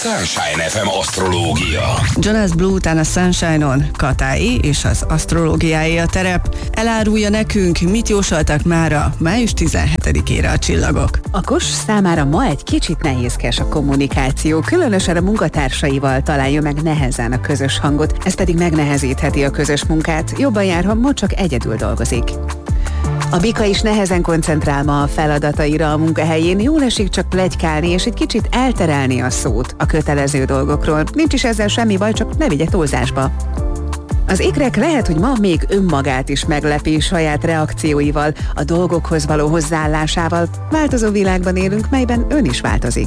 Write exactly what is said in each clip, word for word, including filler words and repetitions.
Sunshine ef em asztrológia. Jonas Blue után a Sunshine-on Katái és az asztrológiáé a terep. Elárulja nekünk, mit jósoltak mára május tizenhetedikére a csillagok. A Kos számára ma egy kicsit nehézkes a kommunikáció, különösen a munkatársaival találja meg nehezen a közös hangot, ez pedig megnehezítheti a közös munkát, jobban jár, ha ma csak egyedül dolgozik. A Bika is nehezen koncentrál ma a feladataira a munkahelyén, jól esik csak pletykálni és egy kicsit elterelni a szót a kötelező dolgokról. Nincs is ezzel semmi baj, csak ne vigye túlzásba. Az ikrek lehet, hogy ma még önmagát is meglepi saját reakcióival, a dolgokhoz való hozzáállásával. Változó világban élünk, melyben ön is változik.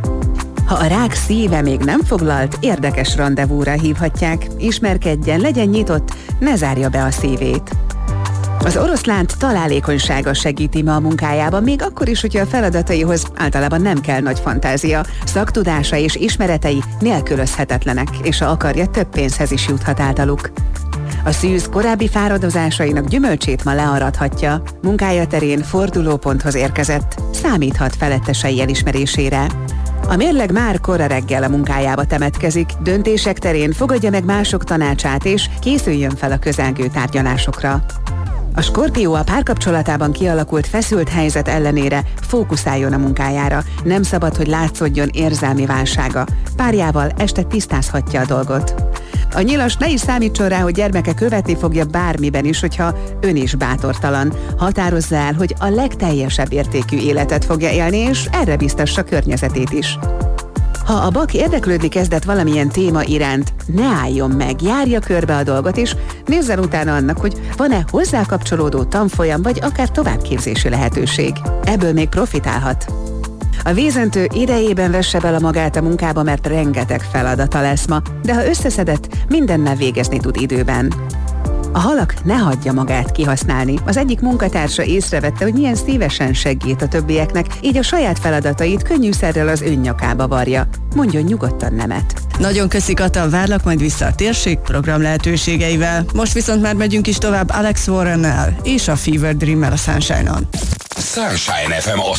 Ha a rák szíve még nem foglalt, érdekes randevúra hívhatják. Ismerkedjen, legyen nyitott, ne zárja be a szívét. Az oroszlánt találékonysága segíti ma a munkájában, még akkor is, hogyha a feladataihoz általában nem kell nagy fantázia. Szaktudása és ismeretei nélkülözhetetlenek, és ha akarja, több pénzhez is juthat általuk. A szűz korábbi fáradozásainak gyümölcsét ma learadhatja. Munkája terén fordulóponthoz érkezett, számíthat felettesei elismerésére. A mérleg már kora reggel a munkájába temetkezik, döntések terén fogadja meg mások tanácsát és készüljön fel a közelgő tárgyalásokra. A Skorpió a párkapcsolatában kialakult feszült helyzet ellenére fókuszáljon a munkájára, nem szabad, hogy látszódjon érzelmi válsága. Párjával este tisztázhatja a dolgot. A Nyilas ne is számítson rá, hogy gyermeke követni fogja bármiben is, hogyha ön is bátortalan. Határozza el, hogy a legteljesebb értékű életet fogja élni, és erre biztassa környezetét is. Ha a Bak érdeklődni kezdett valamilyen téma iránt, ne álljon meg, járja körbe a dolgot, és nézzen utána annak, hogy van-e hozzá kapcsolódó tanfolyam, vagy akár továbbképzési lehetőség. Ebből még profitálhat. A vízöntő idejében vesse bele magát a munkába, mert rengeteg feladata lesz ma, de ha összeszedett, mindennel végezni tud időben. A halak ne hagyja magát kihasználni. Az egyik munkatársa észrevette, hogy milyen szívesen segít a többieknek, így a saját feladatait könnyűszerrel az önnyakába varja. Mondjon nyugodtan nemet. Nagyon köszi, Kata, várlak majd vissza a térség program lehetőségeivel. Most viszont már megyünk is tovább Alex Warrennel és a Fever Dream-mel a Sunshine-on. Sunshine ef em